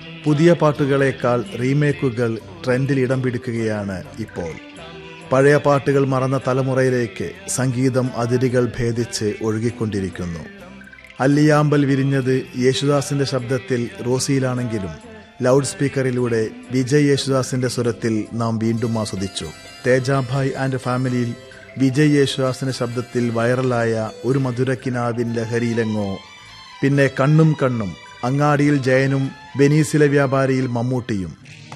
പുതിയ പാട്ടുകളേക്കാൾ റീമേക്കുകൾ ട്രെൻഡിൽ ഇടം പിടിക്കുകയാണ് ഇപ്പോൾ. പഴയ പാട്ടുകൾ മറന്ന തലമുറയിലേക്ക് സംഗീതം അതിരുകൾ ഭേദിച്ച് ഒഴുകിക്കൊണ്ടിരിക്കുന്നു. അല്ലിയാമ്പൽ വിരിഞ്ഞത് യേശുദാസിന്റെ ശബ്ദത്തിൽ റോസിയിലാണെങ്കിലും ലൗഡ് സ്പീക്കറിലൂടെ വിജയ് യേശുദാസിന്റെ സ്വരത്തിൽ നാം വീണ്ടും ആസ്വദിച്ചു. തേജാഭായ് ആൻഡ് ഫാമിലിയിൽ വിജയ് യേശുദാസിന്റെ ശബ്ദത്തിൽ വൈറലായ ഒരു മധുരക്കിനാവിൻ ലഹരിയിലെങ്ങോ, പിന്നെ കണ്ണും കണ്ണും, അങ്ങാടിയിൽ ജയനും വെനീസിലെ വ്യാപാരിയിൽ മമ്മൂട്ടിയും.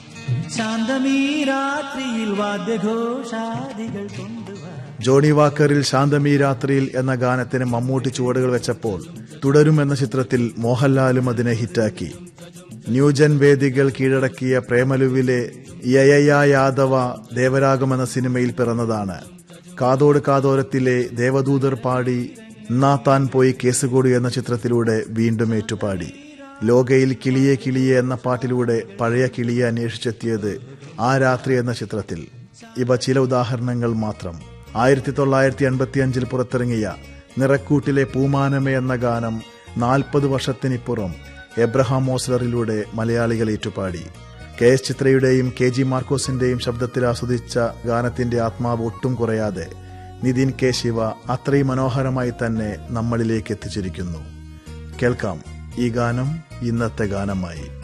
ജോണി വാക്കറിൽ ശാന്തമീ രാത്രിയിൽ എന്ന ഗാനത്തിന് മമ്മൂട്ടി ചുവടുകൾ വെച്ചപ്പോൾ തുടരും എന്ന ചിത്രത്തിൽ മോഹൻലാലും അതിനെ ഹിറ്റാക്കി. ന്യൂജൻ വേദികൾ കീഴടക്കിയ പ്രേമലുവിലെ യയയാ യാദവ ദേവരാഗം എന്ന സിനിമയിൽ പിറന്നതാണ്. കാതോട് കാതോരത്തിലെ ദേവദൂതർ പാടി നാ താൻ പോയി കേസുകൂടി എന്ന ചിത്രത്തിലൂടെ വീണ്ടും ഏറ്റുപാടി. ലോകയിൽ കിളിയെ കിളിയെ എന്ന പാട്ടിലൂടെ പഴയ കിളിയെ അന്വേഷിച്ചെത്തിയത് ആ രാത്രി എന്ന ചിത്രത്തിൽ. ഇവ ചില ഉദാഹരണങ്ങൾ മാത്രം. 1985 പുറത്തിറങ്ങിയ നിറക്കൂട്ടിലെ പൂമാനമേ എന്ന ഗാനം 40 വർഷത്തിനിപ്പുറം എബ്രഹാം ഓസ്ലറിലൂടെ മലയാളികൾ ഏറ്റുപാടി. KS ചിത്രയുടെയും KG മാർക്കോസിന്റെയും ശബ്ദത്തിൽ ആസ്വദിച്ച ഗാനത്തിന്റെ ആത്മാവ് ഒട്ടും കുറയാതെ നിതിൻ K ശിവ അത്രയും മനോഹരമായി തന്നെ നമ്മളിലേക്ക് എത്തിച്ചിരിക്കുന്നു. കേൾക്കാം ഈ ഗാനം ഇന്നത്തെ ഗാനമായി.